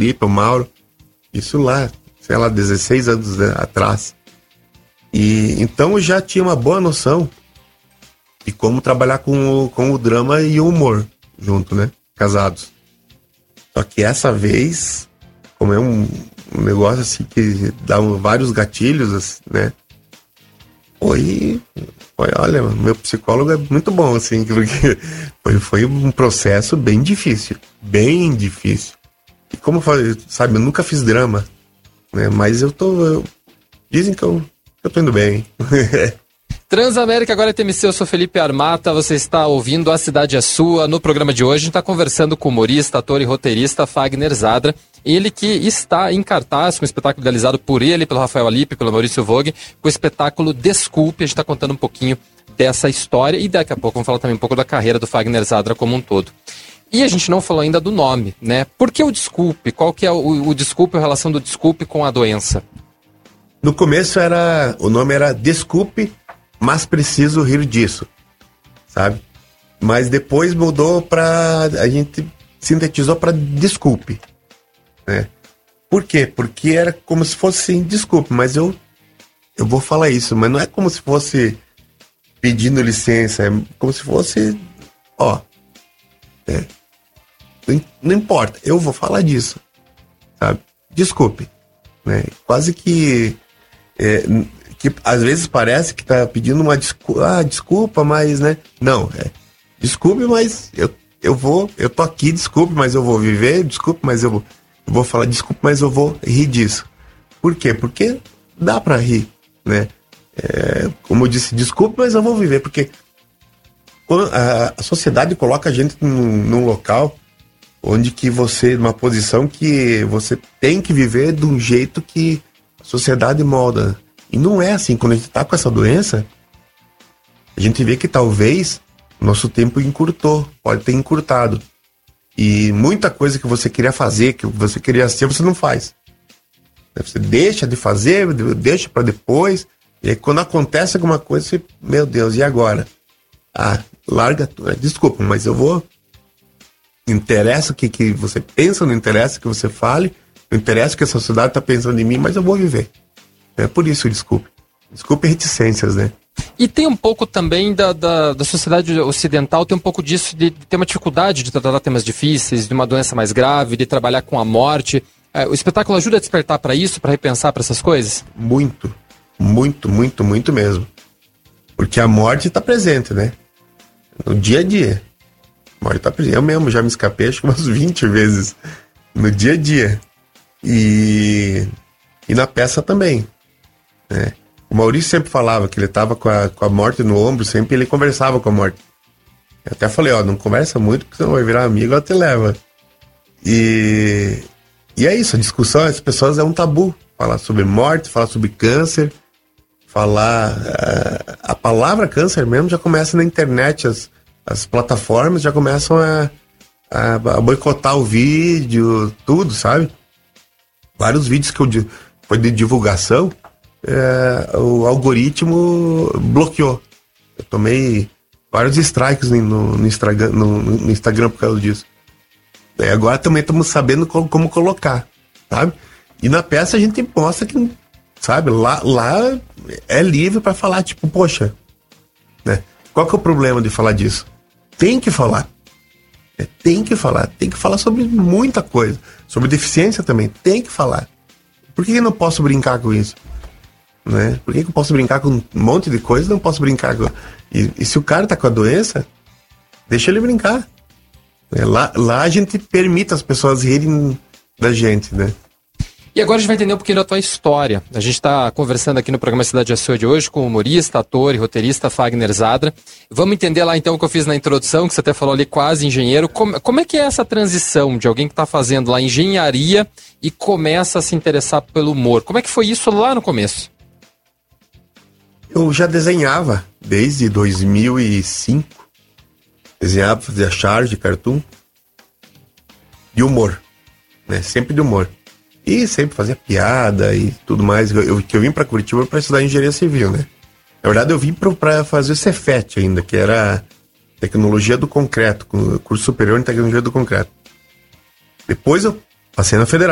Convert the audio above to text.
Felipe, o Mauro. Isso lá, sei lá, 16 anos atrás. E então eu já tinha uma boa noção de como trabalhar com o drama e o humor junto, né? Casados. Só que essa vez, como é um negócio assim que dá vários gatilhos, né? Olha, meu psicólogo é muito bom, assim, porque foi um processo bem difícil. Bem difícil. E como sabe, eu nunca fiz drama, né? Mas dizem que eu tô indo bem. Transamérica, agora é TMC, eu sou Felipe Armata, você está ouvindo A Cidade é Sua. No programa de hoje a gente está conversando com o humorista, ator e roteirista Fagner Zadra, ele que está em cartaz com um espetáculo idealizado por ele, pelo Rafael Alipe, pelo Maurício Vogue, com o espetáculo Desculpe. A gente está contando um pouquinho dessa história e daqui a pouco vamos falar também um pouco da carreira do Fagner Zadra como um todo. E a gente não falou ainda do nome, né? Por que o Desculpe? Qual que é o Desculpe, a relação do Desculpe com a doença? No começo o nome era Desculpe, mas preciso rir disso, sabe? Mas depois mudou a gente sintetizou para Desculpe, né? Por quê? Porque era como se fosse assim, desculpe, mas eu vou falar isso, mas não é como se fosse pedindo licença, é como se fosse, não importa, eu vou falar disso, sabe? Desculpe, né? Quase que às vezes parece que tá pedindo uma desculpa, mas, né? Não, desculpe, mas eu tô aqui, desculpe, mas eu vou viver, desculpe, mas eu vou falar, desculpe, mas eu vou rir disso. Por quê? Porque dá pra rir, né? Como eu disse, desculpe, mas eu vou viver, porque a sociedade coloca a gente num local onde que você, numa posição que você tem que viver de um jeito que a sociedade molda. E não é assim. Quando a gente tá com essa doença, a gente vê que talvez nosso tempo encurtou, pode ter encurtado. E muita coisa que você queria fazer, que você queria ser, você não faz. Você deixa de fazer, deixa para depois. E aí quando acontece alguma coisa, você, meu Deus, e agora? Larga tudo. Desculpa, mas eu vou. Não interessa o que você pensa, não interessa o que você fale, não interessa o que a sociedade está pensando em mim, mas eu vou viver. É por isso, desculpe. Desculpe reticências, né? E tem um pouco também da sociedade ocidental, tem um pouco disso, de ter uma dificuldade de tratar temas difíceis, de uma doença mais grave, de trabalhar com a morte. O espetáculo ajuda a despertar para isso, para repensar para essas coisas? Muito, muito, muito, muito mesmo. Porque a morte está presente, né? No dia a dia. A morte está presente. Eu mesmo já me escapei acho que umas 20 vezes. No dia a dia. E na peça também. Né? O Maurício sempre falava que ele estava com a morte no ombro, sempre ele conversava com a morte. Eu até falei, não conversa muito, porque senão vai virar amigo, ela te leva. E é isso, a discussão, as pessoas é um tabu. Falar sobre morte, falar sobre câncer, falar... a palavra câncer mesmo já começa na internet, as plataformas já começam a boicotar o vídeo, tudo, sabe? Vários vídeos que foi de divulgação, o algoritmo bloqueou. Eu tomei vários strikes no Instagram por causa disso. E agora também estamos sabendo como colocar, sabe? E na peça a gente mostra que, sabe, lá é livre para falar, tipo, poxa, né? Qual que é o problema de falar disso? Tem que falar. Tem que falar sobre muita coisa. Sobre deficiência também, tem que falar. Por que eu não posso brincar com isso? Né? Por que eu posso brincar com um monte de coisa e não posso brincar com... E se o cara tá com a doença, deixa ele brincar. Lá a gente permite as pessoas rirem da gente, né? E agora a gente vai entender um pouquinho da tua história. A gente está conversando aqui no programa Cidade é Sua de hoje com o humorista, ator e roteirista Fagner Zadra. Vamos entender lá então o que eu fiz na introdução, que você até falou ali, quase engenheiro. Como é que é essa transição de alguém que está fazendo lá engenharia e começa a se interessar pelo humor? Como é que foi isso lá no começo? Eu já desenhava desde 2005. Desenhava, fazia charge, cartoon. De humor, né? Sempre de humor. E sempre fazia piada e tudo mais. Eu vim pra Curitiba pra estudar engenharia civil, né? Na verdade, eu vim pra fazer o Cefet ainda, que era tecnologia do concreto, curso superior em tecnologia do concreto. Depois eu passei na Federal.